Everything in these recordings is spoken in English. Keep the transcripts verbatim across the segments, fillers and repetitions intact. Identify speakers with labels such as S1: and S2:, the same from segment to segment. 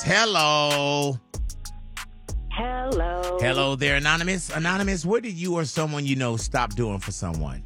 S1: Hello.
S2: Hello.
S1: Hello there, Anonymous. Anonymous, what did you or someone you know stop doing for someone?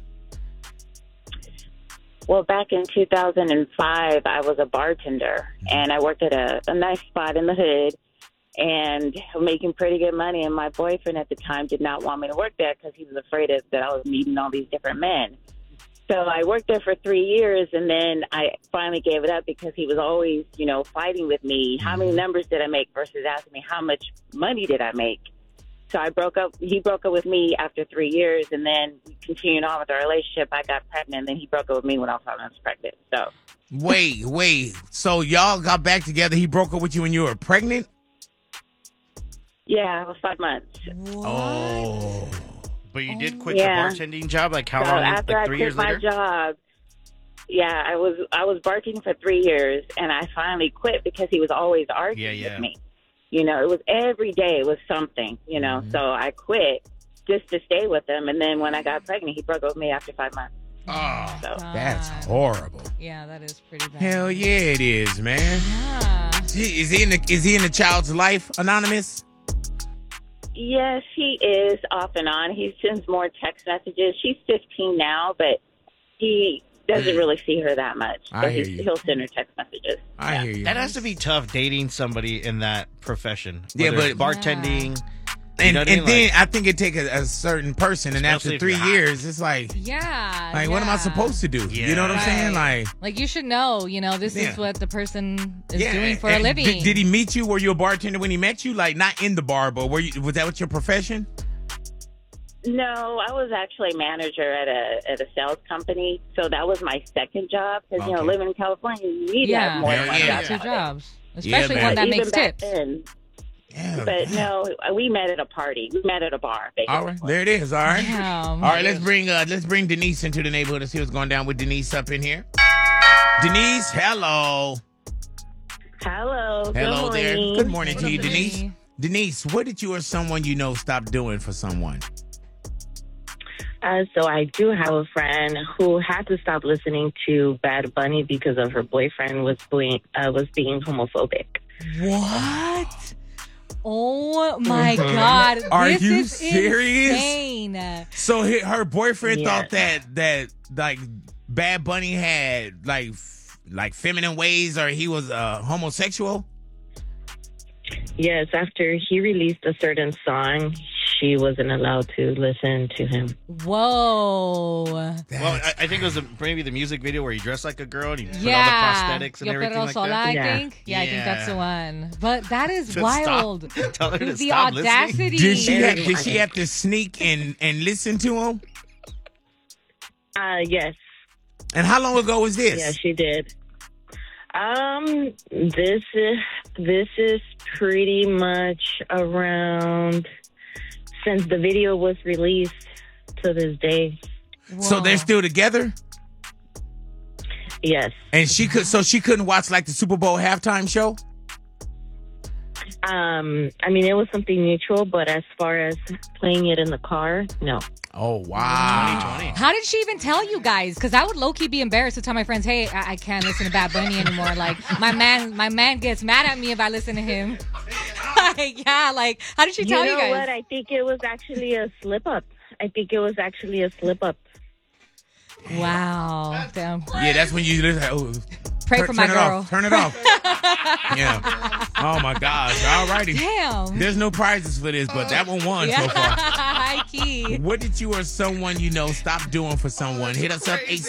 S2: Well, back in two thousand five, I was a bartender, and I worked at a, a nice spot in the hood and making pretty good money. And my boyfriend at the time did not want me to work there because he was afraid of, that I was meeting all these different men. So I worked there for three years, and then I finally gave it up because he was always, you know, fighting with me. How many numbers did I make versus asking me how much money did I make? So I broke up. He broke up with me after three years, and then we continued on with our relationship. I got pregnant, and then he broke up with me when I was almost pregnant. So
S1: Wait, wait. So y'all got back together. He broke up with you when you were pregnant?
S2: yeah, it was five months.
S1: Oh.
S3: But you did quit
S2: Yeah.
S3: your bartending job? Like how
S2: So
S3: long?
S2: after
S3: Like
S2: I
S3: three
S2: quit
S3: years
S2: my
S3: later?
S2: job, yeah, I was I was bartending for three years, and I finally quit because he was always arguing
S3: Yeah, yeah.
S2: with me. You know, it was every day it was something. You know,
S1: Mm-hmm.
S2: so I quit just to stay with him. And then when I got pregnant, he broke up with me after five months.
S1: Oh,
S2: So
S1: that's
S4: God.
S1: horrible.
S4: Yeah, that is pretty bad.
S1: Hell yeah, it is, man.
S4: Yeah.
S1: Gee, Is he in the is he in the child's life, Anonymous?
S2: yes, he is off and on. He sends more text messages. She's fifteen now, but he doesn't really see her that much.
S1: I
S2: But
S1: hear
S2: he,
S1: you.
S2: he'll send her text messages.
S1: I
S2: Yeah.
S1: hear you.
S3: That has to be tough dating somebody in that profession.
S1: Yeah,
S3: Whether it's
S1: but-
S3: bartending.
S1: And,
S3: know what I
S1: and
S3: mean?
S1: then
S3: Like-
S1: I think it take a, a certain person, and after
S3: Especially if
S1: three
S3: you're hot.
S1: years, it's like,
S4: Yeah.
S1: like, what am I
S4: yeah.
S1: supposed to do? You know what I'm
S3: Yeah.
S1: saying? Like,
S4: Like, you should know, you know, this
S1: Yeah.
S4: is what the person is
S1: yeah.
S4: doing for
S1: and
S4: a living.
S1: Did, did he meet you? Were you a bartender when he met you? Like, not in the bar, but were you? Was that what your profession?
S2: No, I was actually a manager at a at a sales company, so that was my second job. Because you know,
S1: Okay.
S2: living in California, you need to
S4: yeah.
S2: have more
S1: Hell
S2: than one
S1: yeah.
S4: Two
S2: job.
S4: jobs.
S1: Yeah,
S4: Especially
S1: man.
S4: one that
S2: Even
S4: makes
S2: back
S4: tips.
S2: then.
S1: Yeah.
S2: But no, we met at a party. We met at a bar. Basically.
S1: All right, there it is. All right.
S4: Damn.
S1: All right, let's bring uh let's bring Denise into the neighborhood and see what's going down with Denise up in here. Denise, hello.
S2: Hello.
S1: Hello
S2: Good
S1: there.
S2: morning.
S1: Good morning to you,
S4: Good
S1: Denise.
S4: morning.
S1: Denise, what did you or someone you know stop doing for someone?
S5: Uh, so I do have a friend who had to stop listening to Bad Bunny because of her boyfriend was being uh, was being homophobic.
S1: What?
S4: Oh my God.
S1: Are
S4: this
S1: you
S4: is
S1: serious?
S4: insane.
S1: So he- her boyfriend
S5: Yeah.
S1: thought that that like Bad Bunny had like f- like feminine ways, or he was uh, homosexual.
S5: Yes, after he released a certain song, she wasn't allowed to listen to him.
S4: Whoa.
S3: Well, I, I think it was the, maybe the music video where he dressed like a girl and he put
S4: Yeah.
S3: all the prosthetics and
S4: Yo
S3: everything
S4: Perro
S3: like
S4: Sola,
S3: that.
S4: I
S5: Yeah.
S4: think. Yeah, I think that's
S3: Yeah.
S4: the one. But that is
S3: To
S4: wild.
S3: stop- tell her to
S4: Dude, the
S3: stop listening.
S4: audacity.
S1: did she have,
S5: Very
S1: did she
S5: funny.
S1: have to sneak and and listen to him?
S5: Uh, yes,
S1: And how long ago was this?
S5: yeah, she did. Um, this is this is pretty much around since the video was released to this day.
S1: So
S4: Whoa.
S1: they're still together,
S5: Yes.
S1: and she could so she couldn't watch like the Super Bowl halftime show.
S5: Um, I mean, it was something mutual, but as far as playing it in the car, no.
S1: Oh wow!
S3: twenty twenty.
S4: How did she even tell you guys? Because I would low key be embarrassed to tell my friends, "Hey, I, I can't listen to Bad Bunny anymore." Like my man, my man gets mad at me if I listen to him. Like, yeah, like how did she tell
S5: you
S4: you,
S5: know
S4: guys?
S5: what? I think it was actually a slip up. I think it was actually a slip up.
S4: Wow, damn.
S1: Yeah, that's when you listen. Oh,
S4: Pray
S1: turn,
S4: for my
S1: turn
S4: girl.
S1: It off. Turn it off. Yeah. Oh my gosh. All righty.
S4: Damn.
S1: There's no prizes for this, but that one won
S4: Yeah,
S1: so far.
S4: high key.
S1: What did you or someone you know stop doing for someone? Hit us up eight